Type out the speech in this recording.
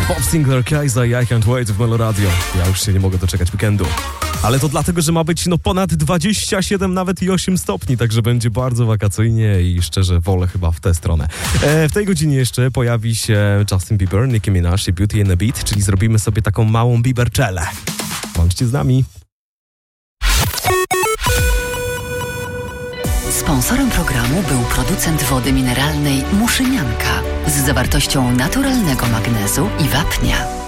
Bob Sinclair, Kaiser i I Can't Wait w Melo Radio. Ja już się nie mogę doczekać weekendu. Ale to dlatego, że ma być ponad 27, nawet i 8 stopni, także będzie bardzo wakacyjnie i szczerze wolę chyba w tę stronę. W tej godzinie jeszcze pojawi się Justin Bieber, Nicki Minaj i Beauty and the Beat, czyli zrobimy sobie taką małą Bieberczelę. Bądźcie z nami. Sponsorem programu był producent wody mineralnej Muszynianka z zawartością naturalnego magnezu i wapnia.